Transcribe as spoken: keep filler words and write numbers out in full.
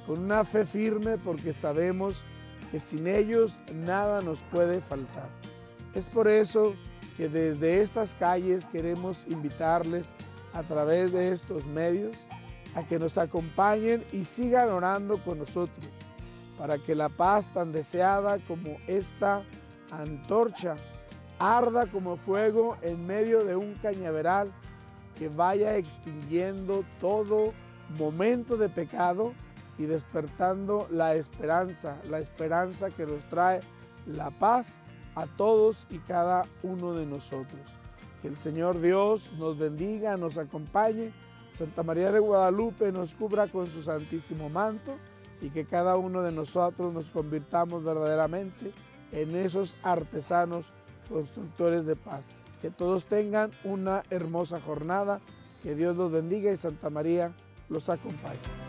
con una fe firme porque sabemos que sin ellos nada nos puede faltar. Es por eso que desde estas calles queremos invitarles a través de estos medios a que nos acompañen y sigan orando con nosotros para que la paz tan deseada como esta antorcha arda como fuego en medio de un cañaveral que vaya extinguiendo todo momento de pecado y despertando la esperanza, la esperanza que nos trae la paz a todos y cada uno de nosotros. Que el Señor Dios nos bendiga, nos acompañe, Santa María de Guadalupe nos cubra con su santísimo manto y que cada uno de nosotros nos convirtamos verdaderamente en esos artesanos constructores de paz. Que todos tengan una hermosa jornada, que Dios los bendiga y Santa María los acompañe.